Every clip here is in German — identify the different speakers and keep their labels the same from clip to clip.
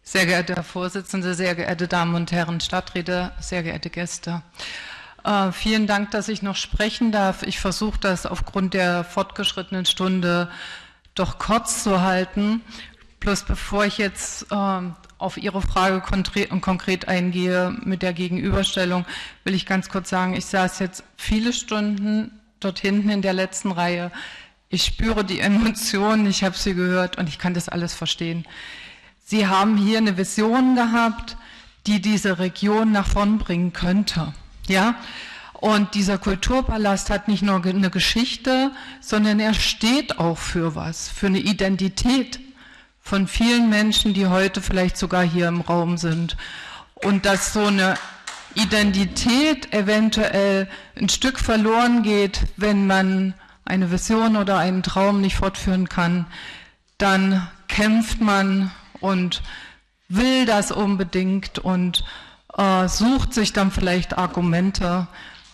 Speaker 1: Sehr geehrter Herr Vorsitzender, sehr geehrte Damen und Herren Stadträte, sehr geehrte Gäste. Vielen Dank, dass ich noch sprechen darf. Ich versuche das aufgrund der fortgeschrittenen Stunde doch kurz zu halten. Bloß bevor ich jetzt auf Ihre Frage konkret eingehe mit der Gegenüberstellung, will ich ganz kurz sagen, ich saß jetzt viele Stunden dort hinten in der letzten Reihe. Ich spüre die Emotionen, ich habe sie gehört und ich kann das alles verstehen. Sie haben hier eine Vision gehabt, die diese Region nach vorn bringen könnte. Ja? Und dieser Kulturpalast hat nicht nur eine Geschichte, sondern er steht auch für was, für eine Identität von vielen Menschen, die heute vielleicht sogar hier im Raum sind. Und dass so eine Identität eventuell ein Stück verloren geht, wenn man eine Vision oder einen Traum nicht fortführen kann, dann kämpft man und will das unbedingt und sucht sich dann vielleicht Argumente,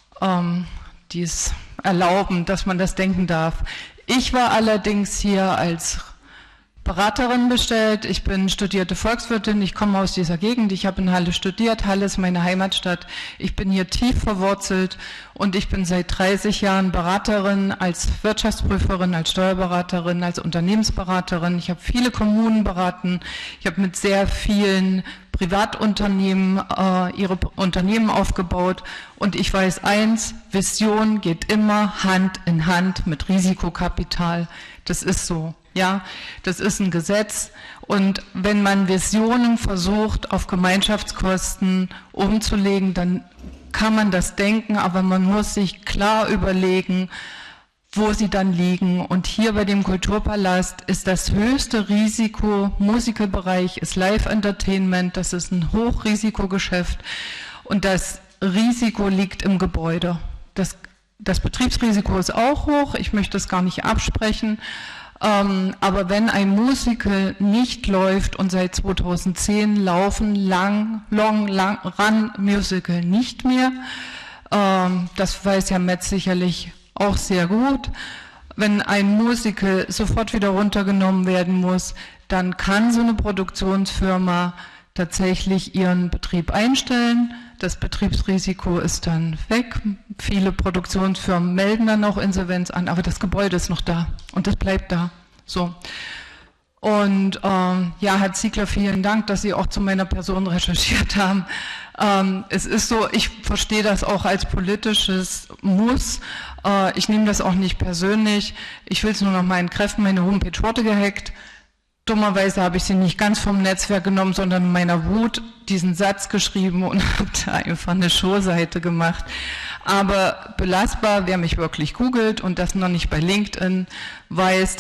Speaker 1: die es erlauben, dass man das denken darf. Ich war allerdings hier als Beraterin bestellt. Ich bin studierte Volkswirtin, ich komme aus dieser Gegend, ich habe in Halle studiert, Halle ist meine Heimatstadt. Ich bin hier tief verwurzelt und ich bin seit 30 Jahren Beraterin, als Wirtschaftsprüferin, als Steuerberaterin, als Unternehmensberaterin. Ich habe viele Kommunen beraten, ich habe mit sehr vielen Privatunternehmen ihre Unternehmen aufgebaut und ich weiß eins, Vision geht immer Hand in Hand mit Risikokapital. Das ist so. Ja, das ist ein Gesetz und wenn man Visionen versucht, auf Gemeinschaftskosten umzulegen, dann kann man das denken, aber man muss sich klar überlegen, wo sie dann liegen. Und hier bei dem Kulturpalast ist das höchste Risiko, Musicalbereich ist Live-Entertainment, das ist ein Hochrisikogeschäft und das Risiko liegt im Gebäude. Das Betriebsrisiko ist auch hoch, ich möchte das gar nicht absprechen. Aber wenn ein Musical nicht läuft und seit 2010 laufen Long-Run Musical nicht mehr, das weiß Herr Metz sicherlich auch sehr gut, wenn ein Musical sofort wieder runtergenommen werden muss, dann kann so eine Produktionsfirma tatsächlich ihren Betrieb einstellen. Das Betriebsrisiko ist dann weg. Viele Produktionsfirmen melden dann auch Insolvenz an, aber das Gebäude ist noch da und das bleibt da. So. Und ja, Herr Ziegler, vielen Dank, dass Sie auch zu meiner Person recherchiert haben. Es ist so, ich verstehe das auch als politisches Muss. Ich nehme das auch nicht persönlich. Ich will es nur noch mal entkräften. Meine Homepage wurde gehackt. Dummerweise habe ich sie nicht ganz vom Netzwerk genommen, sondern in meiner Wut diesen Satz geschrieben und habe da einfach eine Showseite gemacht. Aber belastbar, wer mich wirklich googelt und das noch nicht bei LinkedIn weiß,